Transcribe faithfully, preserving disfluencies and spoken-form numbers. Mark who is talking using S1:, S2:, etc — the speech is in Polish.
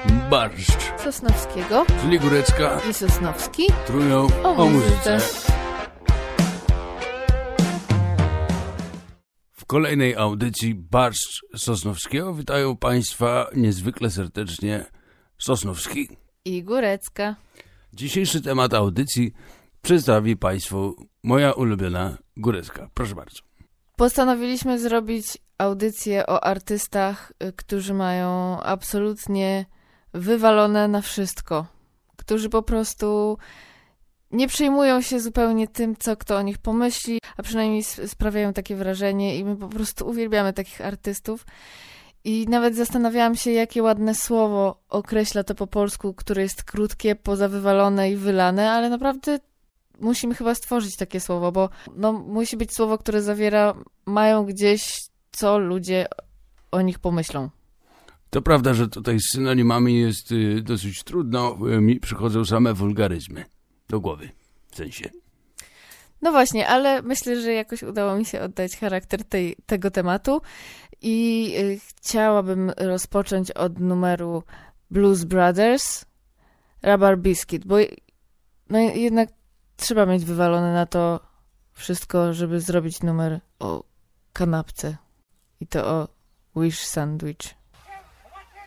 S1: Barszcz
S2: Sosnowskiego,
S1: czyli Górecka
S2: i Sosnowski
S1: trują
S2: o,
S1: o
S2: muzyce.
S1: muzyce. W kolejnej audycji Barszcz Sosnowskiego witają Państwa niezwykle serdecznie Sosnowski
S2: i Górecka.
S1: Dzisiejszy temat audycji przedstawi Państwu moja ulubiona Górecka. Proszę bardzo.
S2: Postanowiliśmy zrobić audycję o artystach, którzy mają absolutnie wywalone na wszystko. Którzy po prostu nie przejmują się zupełnie tym, co kto o nich pomyśli, a przynajmniej sprawiają takie wrażenie i my po prostu uwielbiamy takich artystów. I nawet zastanawiałam się, jakie ładne słowo określa to po polsku, które jest krótkie, pozawywalone i wylane, ale naprawdę musimy chyba stworzyć takie słowo, bo no, musi być słowo, które zawiera, mają gdzieś, co ludzie o nich pomyślą.
S1: To prawda, że tutaj z synonimami jest y, dosyć trudno. Y, mi przychodzą same wulgaryzmy do głowy, w sensie.
S2: No właśnie, ale myślę, że jakoś udało mi się oddać charakter tej, tego tematu i y, chciałabym rozpocząć od numeru Blues Brothers, Rubber Biscuit, bo no, jednak trzeba mieć wywalone na to wszystko, żeby zrobić numer o kanapce i to o Wish Sandwich.